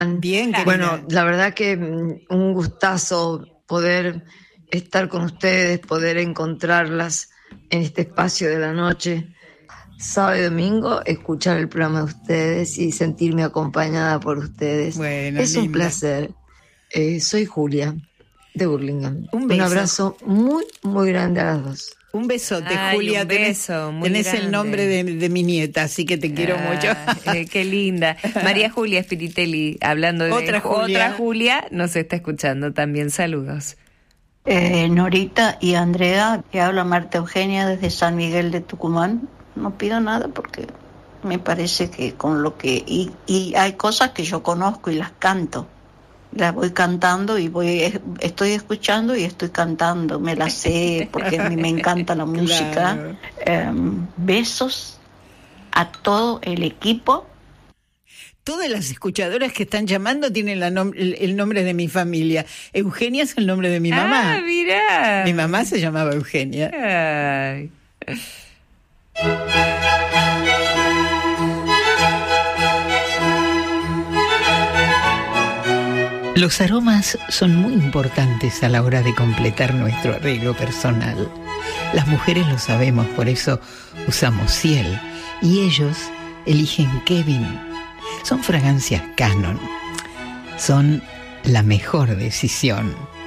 Bien, querida. Bueno, la verdad que un gustazo poder estar con ustedes, poder encontrarlas en este espacio de la noche. Sábado y domingo, escuchar el programa de ustedes y sentirme acompañada por ustedes. Bueno, es un linda. placer. Soy Julia, de Burlingame. Un beso. Abrazo muy, muy grande a las dos. Un besote, Ay, Julia. un beso muy tenés grande. el nombre de mi nieta, así que te quiero mucho. Qué linda. María Julia Spiritelli, hablando de Otra Julia, nos está escuchando también. Saludos. Norita y Andrea, que habla Marta Eugenia desde San Miguel de Tucumán. No pido nada porque me parece que con lo que... Y hay cosas que yo conozco y las canto. Las voy cantando y estoy escuchando y estoy cantando. Me las sé porque a mí me encanta la música. Claro. Besos a todo el equipo. Todas las escuchadoras que están llamando tienen el nombre de mi familia. Eugenia es el nombre de mi mamá. Ah, mirá. Mi mamá se llamaba Eugenia. Ay. Los aromas son muy importantes a la hora de completar nuestro arreglo personal. Las mujeres lo sabemos, por eso usamos Ciel. Y ellos eligen Kevin. Son fragancias Canon. Son la mejor decisión.